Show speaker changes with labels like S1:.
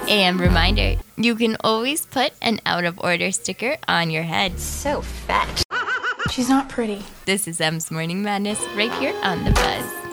S1: And reminder, you can always put an out of order sticker on your head.
S2: So fat.
S3: She's not pretty.
S1: This is M's Morning Madness right here on The Buzz.